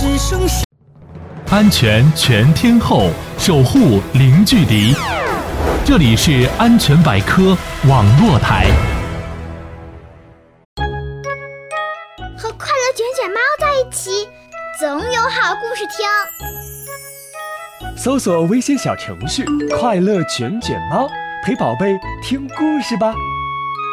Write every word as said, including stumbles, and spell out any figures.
只剩下安全全天候，守护零距离。这里是安全百科网络台。 和快乐卷卷猫在一起，总有好故事听。 搜索微信小程序“快乐卷卷猫”，陪宝贝听故事吧。